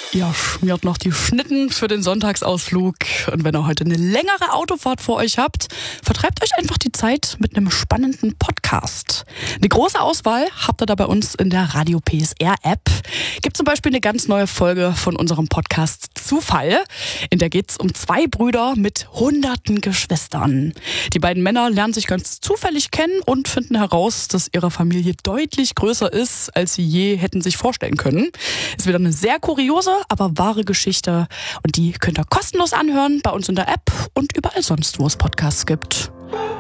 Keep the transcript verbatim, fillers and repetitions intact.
Ihr schmiert noch die Schnitten für den Sonntagsausflug. Und wenn ihr heute eine längere Autofahrt vor euch habt, vertreibt euch einfach die Zeit mit einem spannenden Podcast. Eine große Auswahl habt ihr da bei uns in der Radio P S R App. Gibt zum Beispiel eine ganz neue Folge von unserem Podcast Zufall. In der geht's um zwei Brüder mit hunderten Geschwistern. Die beiden Männer lernen sich ganz zufällig kennen und finden heraus, dass ihre Familie deutlich größer ist, als sie je hätten sich vorstellen können. Ist wieder eine sehr kuriose, aber wahre Geschichte. Und die könnt ihr kostenlos anhören bei uns in der App und überall sonst, wo es Podcasts gibt.